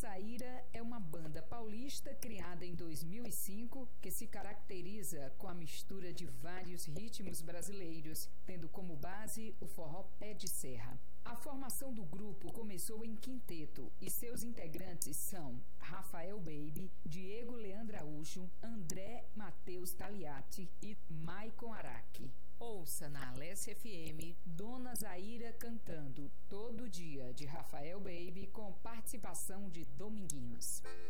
Zaira é uma banda paulista criada em 2005 que se caracteriza com a mistura de vários ritmos brasileiros, tendo como base o forró pé de serra. A formação do grupo começou em quinteto e seus integrantes são Rafael Baby, Diego Leandro Araújo, André Matheus Taliati e Maicon Araque. Ouça na Alessia FM Dona Zaira cantando Todo Dia de Rafael Baby com participação de Dominguinhos.